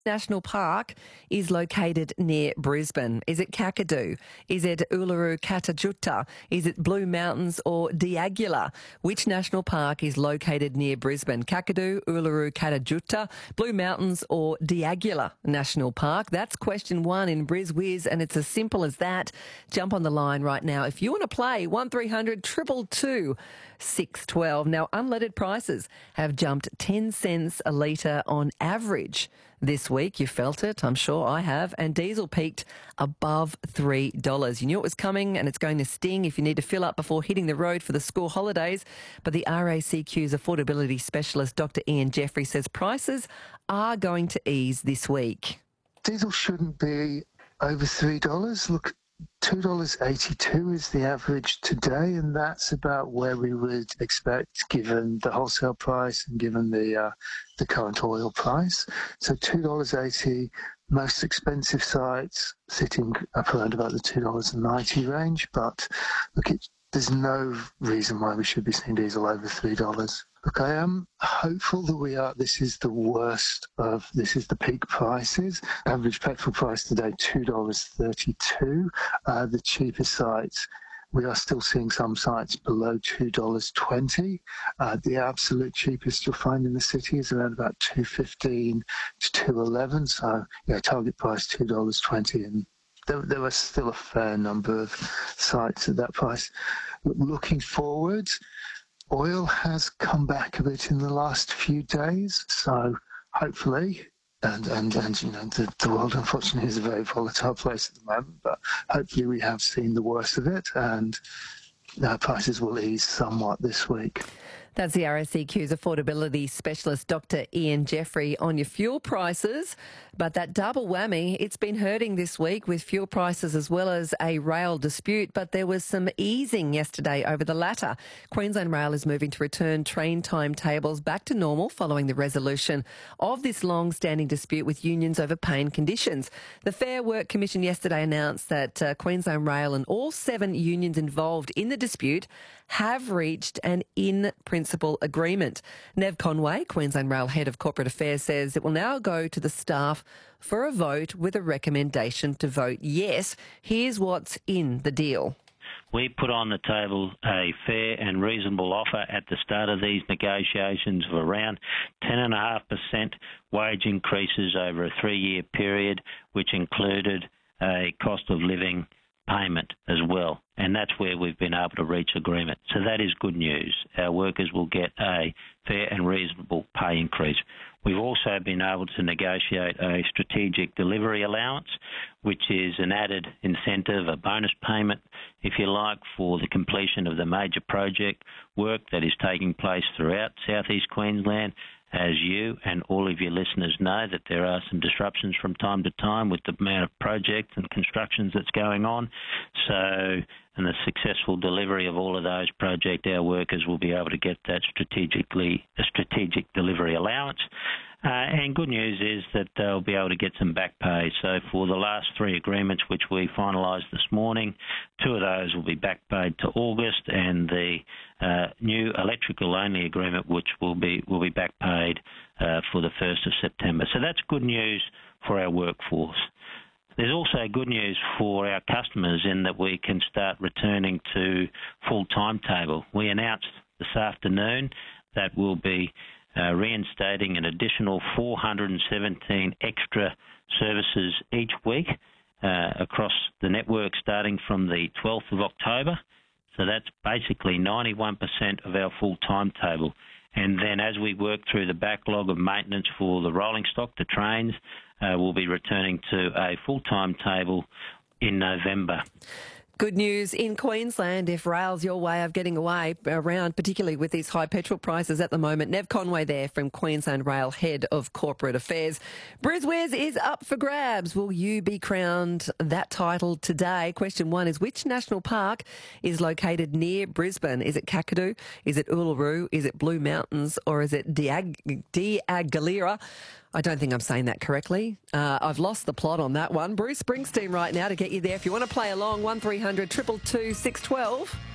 National Park is located near Brisbane? Is it Kakadu? Is it Uluru Kata Tjuta? Is it Blue Mountains or Diagula? Which national park is located near Brisbane? Kakadu, Uluru Kata Tjuta, Blue Mountains or Diagula National Park? That's question one in BrizWiz, and it's as simple as that. Jump on the line right now if you want to play. 1300 222 612. Now, unleaded prices have jumped 10 cents a litre on average this week. You felt it, I'm sure I have. And diesel peaked above $3. You knew it was coming, and it's going to sting if you need to fill up before hitting the road for the school holidays. But the RACQ's affordability specialist, Dr. Ian Jeffrey, says prices are going to ease this week. Diesel shouldn't be over $3. Look, $2.82 is the average today, and that's about where we would expect given the wholesale price and given the current oil price. So $2.80, most expensive sites sitting up around about the $2.90 range. But look, there's no reason why we should be seeing diesel over $3. Look, I am hopeful that this is the peak prices. Average petrol price today, $2.32. The cheapest sites, we are still seeing some sites below $2.20. The absolute cheapest you'll find in the city is around about $2.15 to $2.11. So, target price $2.20, and there are still a fair number of sites at that price. Looking forward, oil has come back a bit in the last few days, so hopefully, and the world unfortunately is a very volatile place at the moment, but hopefully we have seen the worst of it, and prices will ease somewhat this week. That's the RACQ's affordability specialist, Dr. Ian Jeffrey, on your fuel prices. But that double whammy, it's been hurting this week with fuel prices as well as a rail dispute. But there was some easing yesterday over the latter. Queensland Rail is moving to return train timetables back to normal following the resolution of this long-standing dispute with unions over pay and conditions. The Fair Work Commission yesterday announced that Queensland Rail and all 7 unions involved in the dispute have reached an in-principle agreement. Nev Conway, Queensland Rail Head of Corporate Affairs, says it will now go to the staff for a vote with a recommendation to vote yes. Here's what's in the deal. We put on the table a fair and reasonable offer at the start of these negotiations of around 10.5% wage increases over a 3-year period, which included a cost of living payment as well, and that's where we've been able to reach agreement. So that is good news. Our workers will get a fair and reasonable pay increase. We've also been able to negotiate a strategic delivery allowance, which is an added incentive, a bonus payment, if you like, for the completion of the major project work that is taking place throughout southeast Queensland. As you and all of your listeners know, that there are some disruptions from time to time with the amount of projects and constructions that's going on. So, and the successful delivery of all of those projects, our workers will be able to get that strategic delivery allowance. And good news is that they'll be able to get some back pay. So for the last 3 agreements which we finalised this morning, 2 of those will be back paid to August, and the new electrical-only agreement which will be back paid for the 1st of September. So that's good news for our workforce. There's also good news for our customers in that we can start returning to full timetable. We announced this afternoon that we'll be reinstating an additional 417 extra services each week across the network starting from the 12th of October. So that's basically 91% of our full timetable. And then as we work through the backlog of maintenance for the rolling stock, the trains, we'll be returning to a full timetable in November. Good news in Queensland if rail's your way of getting away around, particularly with these high petrol prices at the moment. Nev Conway there from Queensland Rail, Head of Corporate Affairs. BrizWiz is up for grabs. Will you be crowned that title today? Question 1 is, which national park is located near Brisbane? Is it Kakadu? Is it Uluru? Is it Blue Mountains? Or is it Diagula? I don't think I'm saying that correctly. I've lost the plot on that one. Bruce Springsteen right now to get you there. If you want to play along, 1300 222 612.